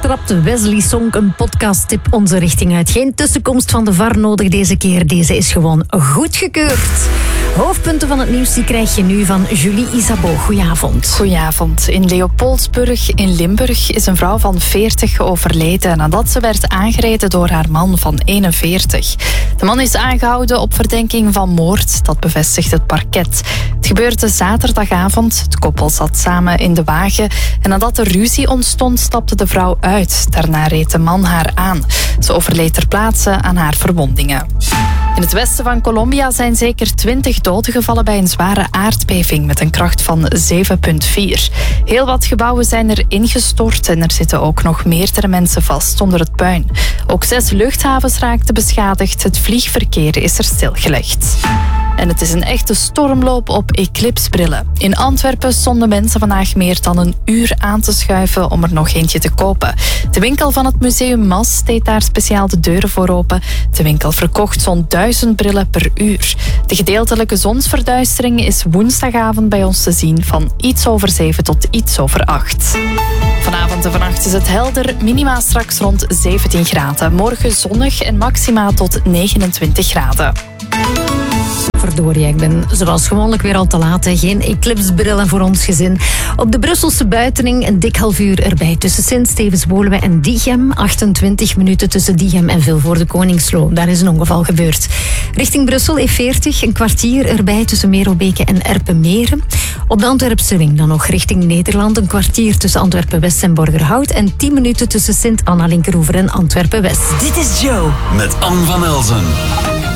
trapte Wesley Sonk een podcasttip onze richting uit. Geen tussenkomst van de VAR nodig deze keer. Deze is gewoon goedgekeurd. Hoofdpunten van het nieuws die krijg je nu van Julie Isabeau. Goedenavond. Goedenavond. In Leopoldsburg in Limburg is een vrouw van 40 overleden nadat ze werd aangereden door haar man van 41. De man is aangehouden op verdenking van moord. Dat bevestigt het parket. Het gebeurde zaterdagavond. Het koppel zat samen in de wagen en nadat er ruzie ontstond stapte de vrouw uit. Daarna reed de man haar aan. Ze overleed ter plaatse aan haar verwondingen. In het westen van Colombia zijn zeker 20 doden gevallen bij een zware aardbeving met een kracht van 7,4. Heel wat gebouwen zijn er ingestort en er zitten ook nog meerdere mensen vast onder het puin. Ook 6 luchthavens raakten beschadigd. Het vliegverkeer is er stilgelegd. En het is een echte stormloop op eclipsebrillen. In Antwerpen stonden mensen vandaag meer dan een uur aan te schuiven om er nog eentje te kopen. De winkel van het museum Mas deed daar speciaal de deuren voor open. De winkel verkocht zo'n 1000 brillen per uur. De gedeeltelijke zonsverduistering is woensdagavond bij ons te zien van iets over 7 tot iets over 8. Vanavond en vannacht is het helder, minima straks rond 17 graden. Morgen zonnig en maxima tot 29 graden. Verdorie, ik ben zoals gewoonlijk weer al te laat. Geen eclipsebrillen voor ons gezin. Op de Brusselse buitening een dik half uur erbij tussen Sint-Stevens-Woluwe en Diegem. 28 minuten tussen Diegem en Vilvoorde Koningslo. Daar is een ongeval gebeurd. Richting Brussel E40 een kwartier erbij tussen Merelbeke en Erpenmeren. Op de Antwerpse ring dan nog richting Nederland een kwartier tussen Antwerpen-West en Borgerhout en 10 minuten tussen Sint-Anna-Linkeroever en Antwerpen-West. Dit is Joe met Anne van Elzen.